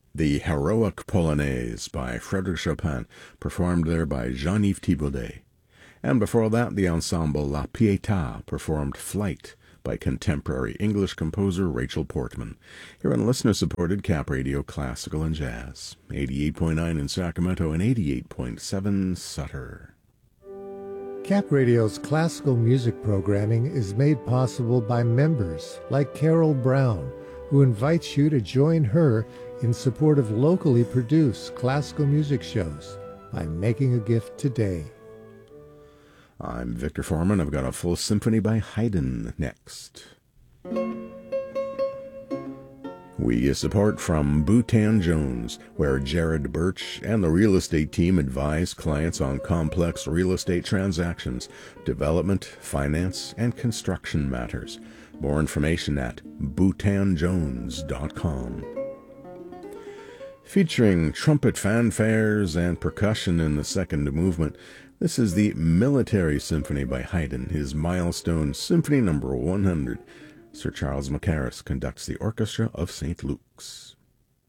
The Heroic Polonaise by Frédéric Chopin, performed there by Jean-Yves Thibaudet. And before that, the ensemble La Pietà performed Flight by contemporary English composer Rachel Portman, here on listener-supported Cap Radio Classical and Jazz, 88.9 in Sacramento and 88.7 Sutter. Cap Radio's classical music programming is made possible by members like Carol Brown, who invites you to join her in support of locally produced classical music shows by making a gift today. I'm Victor Foreman. I've got a full symphony by Haydn next. We get support from Bhutan Jones, where Jared Birch and the real estate team advise clients on complex real estate transactions, development, finance, and construction matters. More information at bhutanjones.com. Featuring trumpet fanfares and percussion in the second movement, this is the Military Symphony by Haydn, his milestone Symphony No. 100. Sir Charles Mackerras conducts the Orchestra of St. Luke's.